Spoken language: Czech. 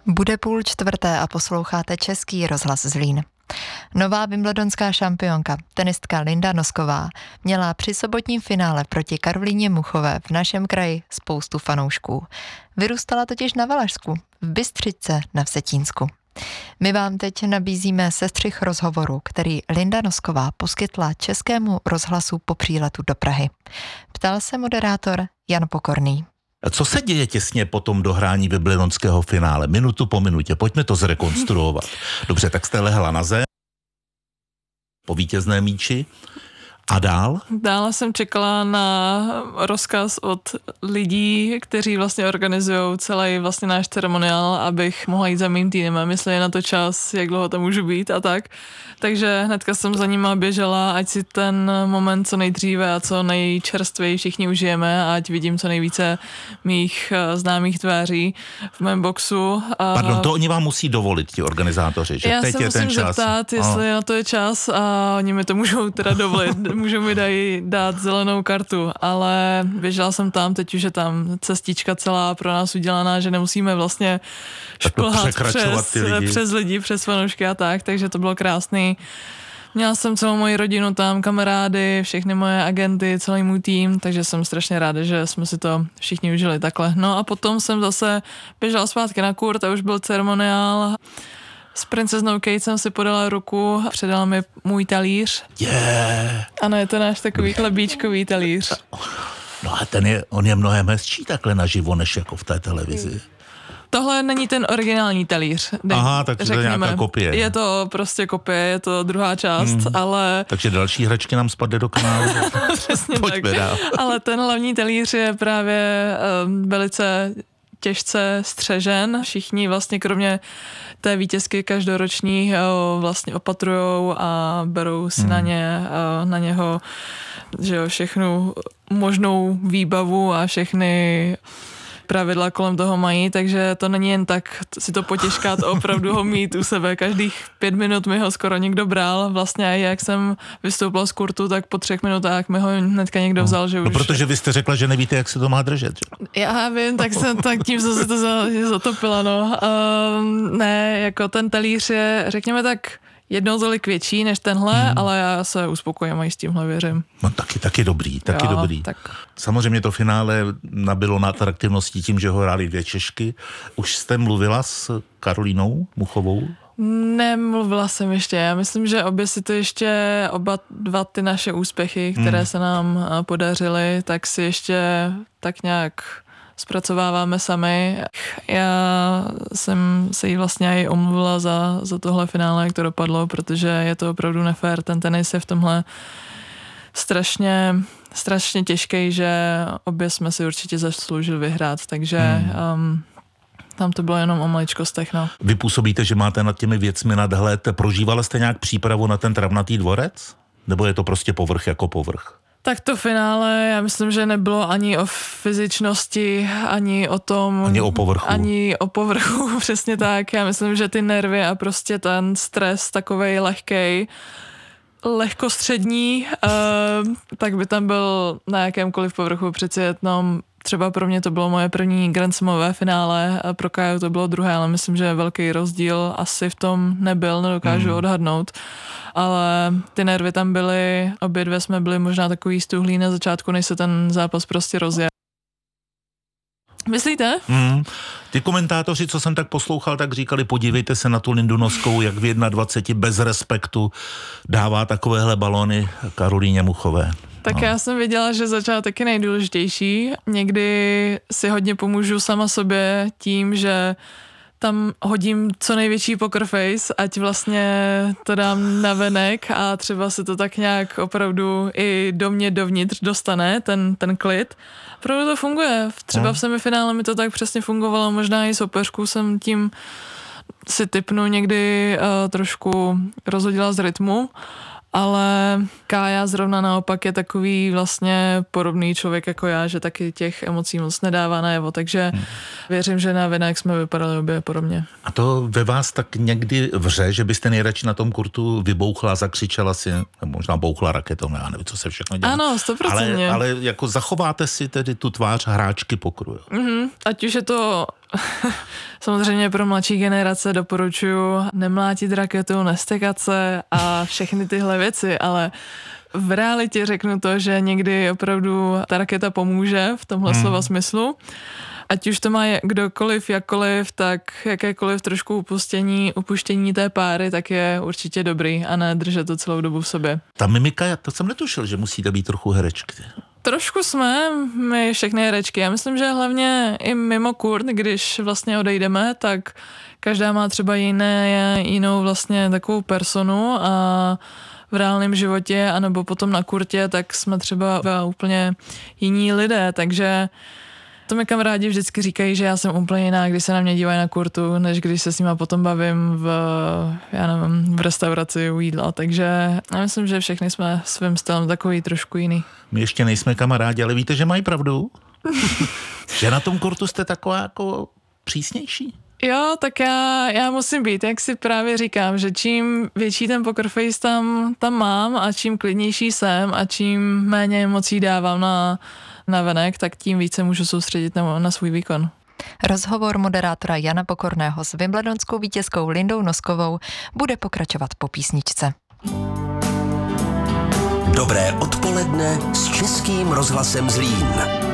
Bude 3:30 a posloucháte Český rozhlas Zlín. Nová wimbledonská šampionka, tenistka Linda Nosková, měla při sobotním finále proti Karolíně Muchové v našem kraji spoustu fanoušků. Vyrůstala totiž na Valašsku, v Bystřice na Vsetínsku. My vám teď nabízíme sestřih rozhovoru, který Linda Nosková poskytla Českému rozhlasu po příletu do Prahy. Ptal se moderátor Jan Pokorný. Co se děje těsně po tom dohrání wimbledonského finále? Minutu po minutě. Pojďme to zrekonstruovat. Dobře, tak jste lehla na zem po vítězné míči. A dál? Dále jsem čekala na rozkaz od lidí, kteří vlastně organizují celý vlastně náš ceremoniál, abych mohla jít za mým týmem, jestli je na to čas, jak dlouho tam můžu být a tak. Takže hnedka jsem za nima běžela, ať si ten moment co nejdříve a co nejčerstvěji všichni užijeme a ať vidím co nejvíce mých známých tváří v mém boxu. Pardon, to oni vám musí dovolit, ti organizátoři, že já teď je ten čas. Já se musím zeptat, jestli na to je čas a oni mi to můžou teda dovolit. Můžou mi dát zelenou kartu, ale běžela jsem tam, teď už je tam cestička celá pro nás udělaná, že nemusíme vlastně šplhat přes lidi, přes fanoušky a tak, takže to bylo krásný. Měla jsem celou moji rodinu tam, kamarády, všechny moje agenty, celý můj tým, takže jsem strašně ráda, že jsme si to všichni užili takhle. No a potom jsem zase běžela zpátky na kurt a už byl ceremoniál. S princeznou Kate jsem si podala ruku, předala mi můj talíř. Ano, je to náš takový chlebíčkový talíř. No a on je mnohem hezčí takhle naživo, než jako v té televizi. Tohle není ten originální talíř. Aha, takže to je nějaká kopie. Je to prostě kopie, je to druhá část, ale... Takže další hračky nám spadne do kanálu. Přesně Pojďme tak. dál. Ale ten hlavní talíř je právě velice těžce střežen. Všichni vlastně kromě té vítězky každoroční vlastně opatrujou a berou si na něho, že jo, všechnu možnou výbavu a všechny pravidla kolem toho mají, takže to není jen tak si to potěškat, opravdu ho mít u sebe. Každých 5 minut mi ho skoro někdo bral. Vlastně jak jsem vystoupila z kurtu, tak po 3 minutách mi ho hnedka někdo vzal, že už... No, protože vy jste řekla, že nevíte, jak se to má držet, že? Já vím, tak tím jsem se to zatopila, no. Ne, jako ten talíř je, řekněme tak, jednou tolik větší než tenhle, ale já se uspokojím a s tímhle věřím. No taky dobrý. Tak. Samozřejmě to finále nabylo na atraktivnosti tím, že ho hráli 2 Češky. Už jste mluvila s Karolínou Muchovou? Nemluvila jsem ještě. Já myslím, že obě si to ještě oba dva ty naše úspěchy, které se nám podařily, tak si ještě tak nějak zpracováváme sami. Já jsem se jí vlastně i omluvila za tohle finále, jak to dopadlo, protože je to opravdu nefér. Ten tenis je v tomhle strašně těžký, že obě jsme si určitě zasloužili vyhrát, takže tam to bylo jenom o maličkostech. No. Vy působíte, že máte nad těmi věcmi nadhled. Prožívala jste nějak přípravu na ten travnatý dvorec? Nebo je to prostě povrch jako povrch? Tak to finále, já myslím, že nebylo ani o fyzičnosti, ani o tom... Ani o povrchu. Ani o povrchu, přesně tak. Já myslím, že ty nervy a prostě ten stres takovej lehkostřední, tak by tam byl na jakémkoliv povrchu přeci jenom. Třeba pro mě to bylo moje první Grand Slamové finále, a pro Káju to bylo druhé, ale myslím, že velký rozdíl asi v tom nebyl, nedokážu odhadnout. Ale ty nervy tam byly, obě dvě jsme byli možná takový stuhlí na začátku, než se ten zápas prostě rozjel. Myslíte? Ty komentátoři, co jsem tak poslouchal, tak říkali, podívejte se na tu Lindu Noskovou, jak v 21 bez respektu dává takovéhle balóny Karolíně Muchové. Tak já jsem věděla, že začátek je nejdůležitější. Někdy si hodně pomůžu sama sobě tím, že tam hodím co největší poker face, ať vlastně to dám navenek a třeba se to tak nějak opravdu i do mě dovnitř dostane, ten klid. Opravdu to funguje. Třeba v semifinále mi to tak přesně fungovalo, možná i soupeřku jsem tím si tipnu někdy trošku rozhodila z rytmu, ale Kája zrovna naopak je takový vlastně podobný člověk jako já, že taky těch emocí moc nedává najevo, takže věřím, že na venek jsme vypadali obě podobně. A to ve vás tak někdy vře, že byste nejradši na tom kurtu vybouchla, zakřičela si, možná bouchla raketou, já nevím, co se všechno dělá. Ano, 100%. Ale jako zachováte si tedy tu tvář hráčky pokru. Ať už je to Samozřejmě pro mladší generace doporučuji nemlátit raketu, nestekat se a všechny tyhle věci, ale v realitě řeknu to, že někdy opravdu ta raketa pomůže v tomhle slova smyslu. Ať už to má kdokoliv, jakkoliv, tak jakékoliv trošku upuštění té páry, tak je určitě dobrý a ne držet to celou dobu v sobě. Ta mimika, to jsem netušil, že musíte být trochu herečky. Trošku jsme my všechny herečky. Já myslím, že hlavně i mimo kurt, když vlastně odejdeme, tak každá má třeba jinou vlastně takovou personu a v reálném životě, anebo potom na kurtě, tak jsme třeba úplně jiní lidé, takže to mi kamarádi vždycky říkají, že já jsem úplně jiná, když se na mě dívají na kurtu, než když se s nima potom bavím v restauraci u jídla, takže já myslím, že všechny jsme svým stylem takový trošku jiný. My ještě nejsme kamarádi, ale víte, že mají pravdu? Že na tom kurtu jste taková jako přísnější? Jo, tak já musím být, jak si právě říkám, že čím větší ten poker face tam mám a čím klidnější jsem a čím méně emocí dávám na venek, tak tím více můžu soustředit na svůj výkon. Rozhovor moderátora Jana Pokorného s wimbledonskou vítězkou Lindou Noskovou bude pokračovat po písničce. Dobré odpoledne s Českým rozhlasem Zlín.